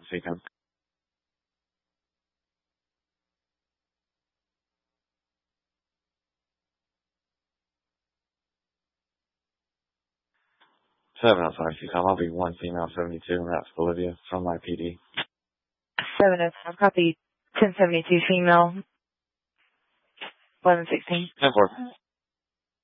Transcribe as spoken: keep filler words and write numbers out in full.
weekend. Seven oh five, you come. I'll be one female seventy-two, and that's Bolivia from my P D. seven oh five, copy. ten seventy-two female. eleven sixteen. ten four.